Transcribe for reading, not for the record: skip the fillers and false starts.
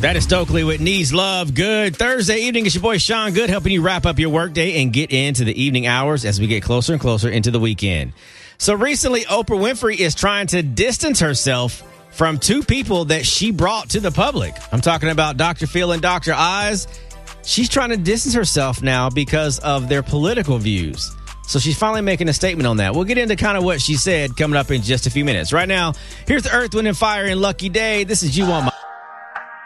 That is Stokely with Needs Love Good. Thursday evening, it's your boy Sean Good helping you wrap up your workday and get into the evening hours as we get closer and closer into the weekend. So recently, Oprah Winfrey is trying to distance herself from two people that she brought to the public. I'm talking about Dr. Phil and Dr. Oz. She's trying to distance herself now because of their political views. So she's finally making a statement on that. We'll get into kind of what she said coming up in just a few minutes. Right now, here's the Earth, Wind, and Fire and Lucky Day. This is You On My...